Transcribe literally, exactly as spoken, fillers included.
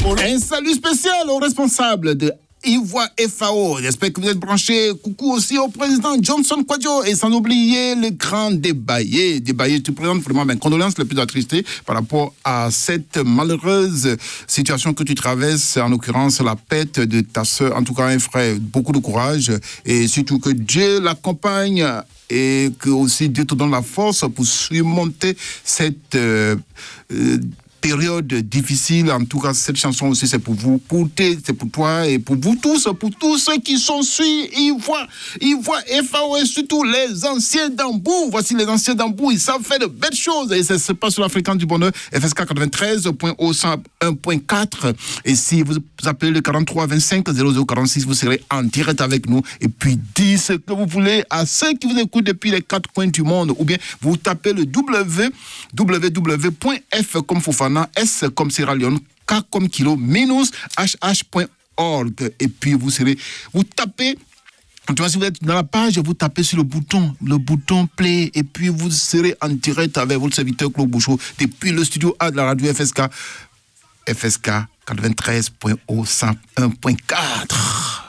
Un salut spécial aux responsables de Ivoire F A O. J'espère que vous êtes branchés. Coucou aussi au président Johnson Kwadjo. Et sans oublier le grand Débaillé. Débaillé, tu présentes vraiment mes condoléances les plus attristées par rapport à cette malheureuse situation que tu traverses, en l'occurrence la perte de ta sœur. En tout cas, un frère, beaucoup de courage. Et surtout que Dieu l'accompagne et que aussi Dieu te donne la force pour surmonter cette euh, euh, période difficile. En tout cas, cette chanson aussi, c'est pour vous, pour t- c'est pour toi et pour vous tous, pour tous ceux qui sont sur Ivoire, Ivoire F A O et surtout les anciens d'Ambour. Voici les anciens d'Ambour, ils savent faire de belles choses et ça se passe sur la fréquence du bonheur F S K quatre-vingt-treize point cent un point quatre. Et si vous appelez le quarante-trois vingt-cinq zéro zéro quarante-six, vous serez en direct avec nous et puis dites ce que vous voulez à ceux qui vous écoutent depuis les quatre coins du monde, ou bien vous tapez le w w w point f comme Fofana, S comme Sierra Leone, K comme Kilo, minus h h point org. Et puis vous serez, vous tapez, tu vois, si vous êtes dans la page, vous tapez sur le bouton, le bouton play, et puis vous serez en direct avec votre serviteur Claude Bouchot depuis le studio A de la radio F S K, F S K quatre-vingt-treize point cent un point quatre.